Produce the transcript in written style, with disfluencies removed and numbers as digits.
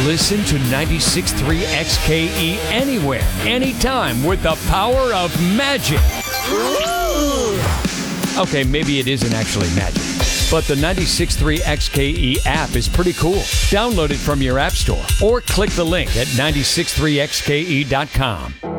Listen to 96.3 XKE anywhere, anytime with the power of magic. Okay, maybe it isn't actually magic, but the 96.3 XKE app is pretty cool. Download it from your app store or click the link at 963xke.com.